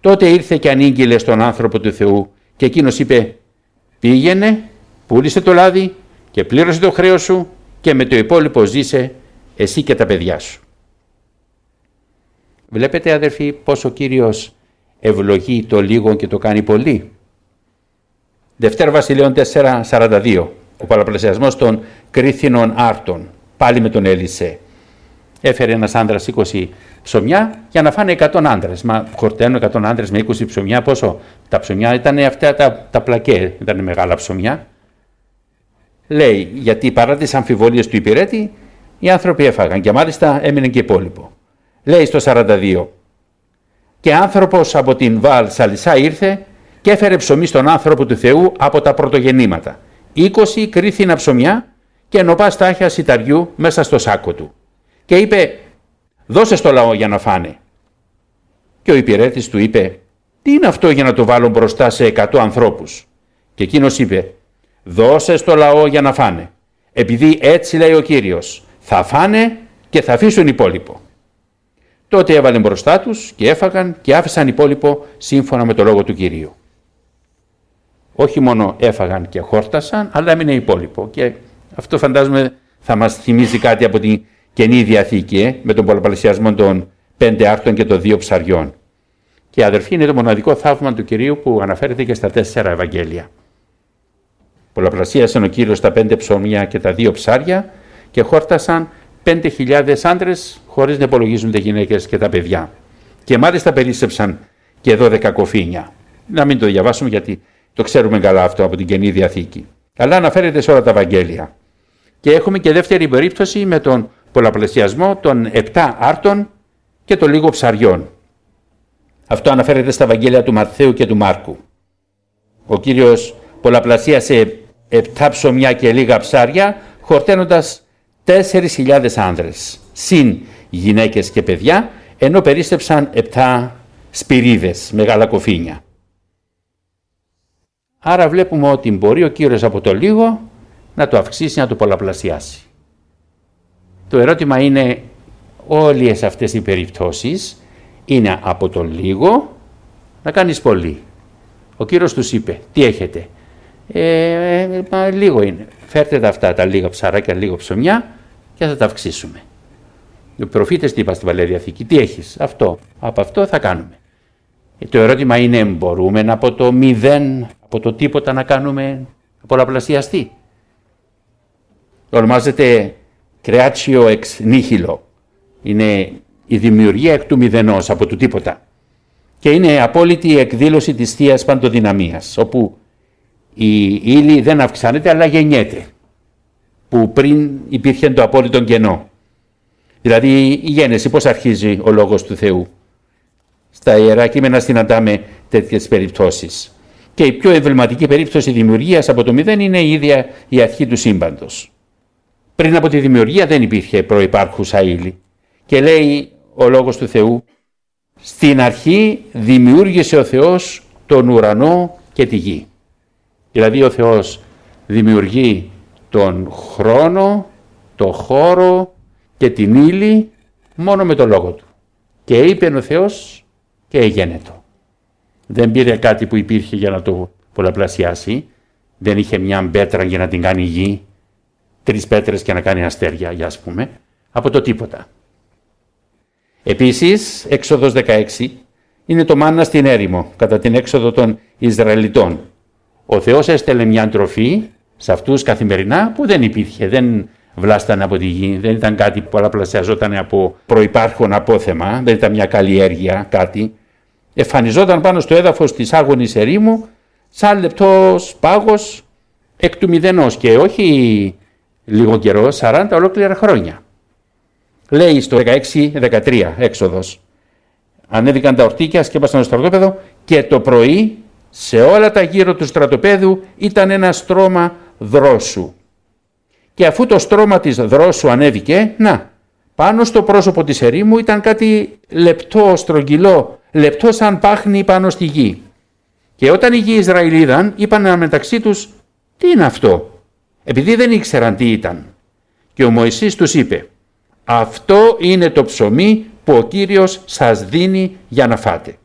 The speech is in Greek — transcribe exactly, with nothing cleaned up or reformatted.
Τότε ήρθε και ανήγγειλε στον άνθρωπο του Θεού και εκείνος είπε, πήγαινε, πούλησε το λάδι και πλήρωσε το χρέος σου και με το υπόλοιπο ζήσε εσύ και τα παιδιά σου. Βλέπετε αδερφοί πως ο Κύριος ευλογεί το λίγο και το κάνει πολύ. Δευτέρα Βασιλείων τέσσερα σαράντα δύο, ο πολλαπλασιασμός των κρίθινων άρτων, πάλι με τον Ελισέ. Έφερε ένας άντρας είκοσι ψωμιά για να φάνε εκατό άντρες. Μα χορταίνουν εκατό άντρες με είκοσι ψωμιά, πόσο? Τα ψωμιά ήταν αυτά τα, τα πλακέ, ήταν μεγάλα ψωμιά. Λέει, γιατί παρά τις αμφιβολίες του υπηρέτη, οι άνθρωποι έφαγαν και μάλιστα έμεινε και υπόλοιπο. Λέει στο σαράντα δύο, και άνθρωπος από την Βάλ Σαλισσά ήρθε και έφερε ψωμί στον άνθρωπο του Θεού από τα πρωτογεννήματα. είκοσι κρίθινα ψωμιά και νοπά στάχια σιταριού μέσα στο σάκο του. Και είπε, δώσε στο λαό για να φάνε. Και ο υπηρέτης του είπε, τι είναι αυτό για να το βάλω μπροστά σε εκατό ανθρώπους? Και εκείνος είπε, δώσε στο λαό για να φάνε. Επειδή έτσι λέει ο Κύριος, θα φάνε και θα αφήσουν υπόλοιπο. Τότε έβαλε μπροστά τους και έφαγαν και άφησαν υπόλοιπο σύμφωνα με το λόγο του Κυρίου. Όχι μόνο έφαγαν και χόρτασαν, αλλά έμεινε υπόλοιπο. Και αυτό φαντάζομαι θα μας θυμίζει κάτι από την Καινή Διαθήκη, ε, με τον πολλαπλασιασμό των πέντε άρτων και των δύο ψαριών. Και αδερφοί, είναι το μοναδικό θαύμα του Κυρίου που αναφέρεται και στα τέσσερα Ευαγγέλια. Πολλαπλασίασαν ο Κύριος τα πέντε ψωμιά και τα δύο ψάρια και χόρτασαν πέντε χιλιάδες άντρες χωρίς να υπολογίζουν τις γυναίκες και τα παιδιά. Και μάλιστα περίσσεψαν και δώδεκα κοφίνια. Να μην το διαβάσουμε γιατί το ξέρουμε καλά αυτό από την Καινή Διαθήκη. Αλλά αναφέρεται σε όλα τα Ευαγγέλια. Και έχουμε και δεύτερη περίπτωση με τον πολλαπλασιασμό των επτά άρτων και των λίγο ψαριών. Αυτό αναφέρεται στα Ευαγγέλια του Ματθαίου και του Μάρκου. Ο Κύριος πολλαπλασίασε επτά ψωμιά και λίγα ψάρια, χορταίνοντας τέσσερις χιλιάδες άνδρες, συν γυναίκες και παιδιά, ενώ περίστεψαν επτά σπυρίδες, μεγάλα κοφίνια. Άρα βλέπουμε ότι μπορεί ο Κύριος από το λίγο να το αυξήσει, να το πολλαπλασιάσει. Το ερώτημα είναι, όλες αυτές οι περιπτώσεις είναι από το λίγο να κάνεις πολύ. Ο Κύριος τους είπε, τι έχετε? Ε, ε, λίγο είναι. Φέρτε τα αυτά τα λίγα ψαράκια, λίγο ψωμιά και θα τα αυξήσουμε. Οι προφήτες τι είπαν στην Παλαιά Διαθήκη? Τι έχεις? Αυτό. Από αυτό θα κάνουμε. Ε, το ερώτημα είναι, μπορούμε από το μηδέν, από το τίποτα να κάνουμε πολλαπλασιαστή? Ονομάζεται creatio ex nihilo. Είναι η δημιουργία εκ του μηδενός, από το τίποτα. Και είναι απόλυτη εκδήλωση της Θείας Παντοδυναμίας, όπου η ύλη δεν αυξάνεται αλλά γεννιέται, που πριν υπήρχε το απόλυτο κενό. Δηλαδή η γέννηση, πώς αρχίζει ο Λόγος του Θεού? Στα Ιερά Κείμενα συναντάμε τέτοιες περιπτώσεις. Και η πιο εμβληματική περίπτωση δημιουργίας από το μηδέν είναι η ίδια η αρχή του σύμπαντος. Πριν από τη δημιουργία δεν υπήρχε προϋπάρχουσα ύλη. Και λέει ο Λόγος του Θεού, στην αρχή δημιούργησε ο Θεός τον ουρανό και τη γη. Δηλαδή ο Θεός δημιουργεί τον χρόνο, το χώρο και την ύλη μόνο με τον Λόγο Του. Και είπε ο Θεός και εγένετο. Δεν πήρε κάτι που υπήρχε για να το πολλαπλασιάσει. Δεν είχε μια πέτρα για να την κάνει γη, τρεις πέτρες και να κάνει αστέρια, για ας πούμε, από το τίποτα. Επίσης, Έξοδος δεκαέξι είναι το μάννα στην έρημο, κατά την έξοδο των Ισραηλιτών. Ο Θεός έστελνε μια τροφή σε αυτούς καθημερινά που δεν υπήρχε, δεν βλάστανε από τη γη, δεν ήταν κάτι που πολλαπλασιαζόταν από προϋπάρχον απόθεμα, δεν ήταν μια καλλιέργεια, κάτι. Εμφανιζόταν πάνω στο έδαφος της άγονης ερήμου σαν λεπτός πάγος εκ του μηδενός και όχι λίγο καιρό, σαράντα ολόκληρα χρόνια. Λέει στο δεκαέξι δεκατρία Έξοδος, ανέβηκαν τα ορτίκια, σκέπασαν το στρατόπεδο και το πρωί σε όλα τα γύρω του στρατοπέδου ήταν ένα στρώμα δρόσου. Και αφού το στρώμα της δρόσου ανέβηκε, να, πάνω στο πρόσωπο της ερήμου ήταν κάτι λεπτό, στρογγυλό, λεπτό σαν πάχνη πάνω στη γη. Και όταν οι γη Ισραηλίδαν είπαν μεταξύ τους, τι είναι αυτό? Επειδή δεν ήξεραν τι ήταν. Και ο Μωυσής τους είπε, αυτό είναι το ψωμί που ο Κύριος σας δίνει για να φάτε.